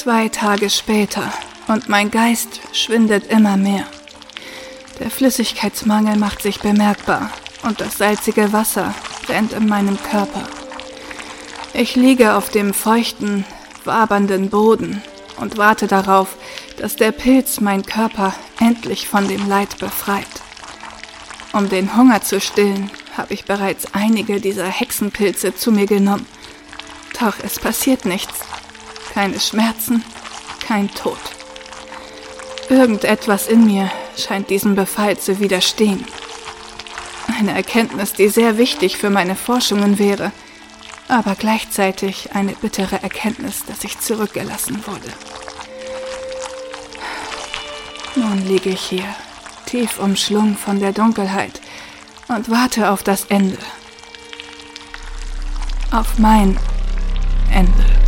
2 Tage später und mein Geist schwindet immer mehr. Der Flüssigkeitsmangel macht sich bemerkbar und das salzige Wasser brennt in meinem Körper. Ich liege auf dem feuchten, wabernden Boden und warte darauf, dass der Pilz meinen Körper endlich von dem Leid befreit. Um den Hunger zu stillen, habe ich bereits einige dieser Hexenpilze zu mir genommen. Doch es passiert nichts. Keine Schmerzen, kein Tod. Irgendetwas in mir scheint diesem Befall zu widerstehen. Eine Erkenntnis, die sehr wichtig für meine Forschungen wäre, aber gleichzeitig eine bittere Erkenntnis, dass ich zurückgelassen wurde. Nun liege ich hier, tief umschlungen von der Dunkelheit und warte auf das Ende. Auf mein Ende.